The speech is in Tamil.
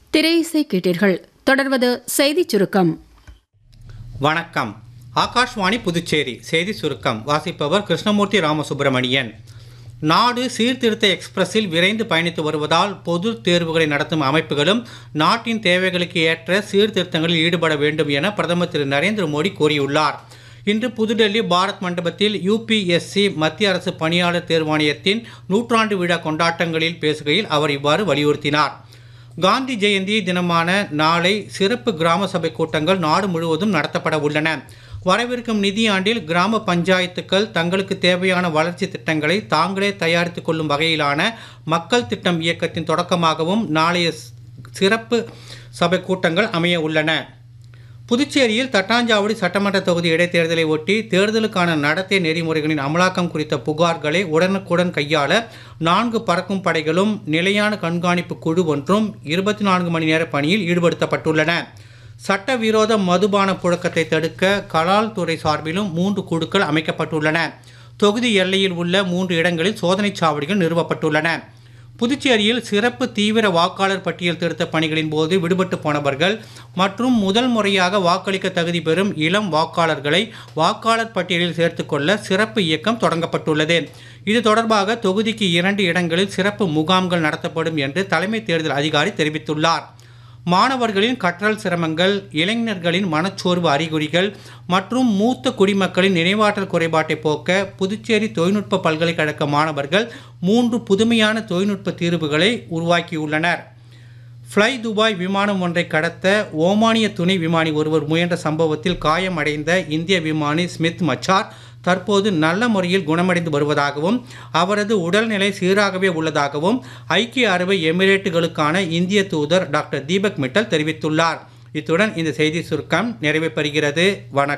திரையிசை கேட்டீர்கள். தொடர்வது செய்திச் சுருக்கம். வணக்கம். ஆகாஷ்வாணி புதுச்சேரி செய்தி சுருக்கம் வாசிப்பவர் கிருஷ்ணமூர்த்தி ராமசுப்பிரமணியன். நாடு சீர்திருத்த எக்ஸ்பிரஸில் விரைந்து பயணித்து வருவதால் பொது தேர்வுகளை நடத்தும் அமைப்புகளும் நாட்டின் தேவைகளுக்கு ஏற்ற சீர்திருத்தங்களில் ஈடுபட வேண்டும் என பிரதமர் திரு நரேந்திர மோடி கூறியுள்ளார். இன்று புதுடெல்லி பாரத் மண்டபத்தில் UPSC மத்திய அரசு பணியாளர் தேர்வாணையத்தின் 100ஆண்டு விழா கொண்டாட்டங்களில் பேசுகையில் அவர் இவ்வாறு வலியுறுத்தினார். காந்தி ஜெயந்தி தினமான நாளை சிறப்பு கிராம சபை கூட்டங்கள் நாடு முழுவதும் நடத்தப்பட உள்ளன. வரவிருக்கும் நிதியாண்டில் கிராம பஞ்சாயத்துக்கள் தங்களுக்கு தேவையான வளர்ச்சி திட்டங்களை தாங்களே தயாரித்துக் கொள்ளும் வகையிலான மக்கள் திட்டம் இயக்கத்தின் தொடக்கமாகவும் நாளைய சிறப்பு சபை கூட்டங்கள் அமைய உள்ளன. புதுச்சேரியில் தட்டாஞ்சாவடி சட்டமன்ற தொகுதி இடைத்தேர்தலை ஒட்டி தேர்தலுக்கான நடத்தை நெறிமுறைகளின் அமலாக்கம் குறித்த புகார்களை உடனுக்குடன் கையாள 4 பறக்கும் படைகளும் நிலையான கண்காணிப்பு குழு ஒன்றும் 24 மணி நேர பணியில் ஈடுபடுத்தப்பட்டுள்ளன. சட்டவிரோத மதுபான புழக்கத்தை தடுக்க கலால் துறை சார்பிலும் 3 குழுக்கள் அமைக்கப்பட்டுள்ளன. தொகுதி எல்லையில் உள்ள 3 இடங்களில் சோதனைச் சாவடிகள் நிறுவப்பட்டுள்ளன. புதுச்சேரியில் சிறப்பு தீவிர வாக்காளர் பட்டியல் திருத்த பணிகளின் போது விடுபட்டு போனவர்கள் மற்றும் முதல் முறையாக வாக்களிக்க தகுதி பெறும் இளம் வாக்காளர்களை வாக்காளர் பட்டியலில் சேர்த்துக்கொள்ள சிறப்பு இயக்கம் தொடங்கப்பட்டுள்ளது. இது தொடர்பாக தொகுதிக்கு 2 இடங்களில் சிறப்பு முகாம்கள் நடத்தப்படும் என்று தலைமை தேர்தல் அதிகாரி தெரிவித்துள்ளார். மாணவர்களின் கற்றல் சிரமங்கள், இளைஞர்களின் மனச்சோர்வு அறிகுறிகள் மற்றும் மூத்த குடிமக்களின் நினைவாற்றல் குறைபாட்டை போக்க புதுச்சேரி தொழில்நுட்ப பல்கலைக்கழக மாணவர்கள் 3 புதுமையான தொழில்நுட்ப தீர்வுகளை உருவாக்கியுள்ளனர். ஃப்ளை துபாய் விமானம் ஒன்றை கடத்த ஓமானிய துணை விமானி ஒருவர் முயன்ற சம்பவத்தில் காயமடைந்த இந்திய விமானி ஸ்மித் மச்சார் தற்போது நல்ல முறையில் குணமடைந்து வருவதாகவும் அவரது உடல்நிலை சீராகவே உள்ளதாகவும் ஐக்கிய அரபு எமிரேட்டுகளுக்கான இந்திய தூதர் டாக்டர் தீபக் மிட்டல் தெரிவித்துள்ளார். இத்துடன் இந்த செய்தி சுருக்கம் நிறைவு பெறுகிறது. வணக்கம்.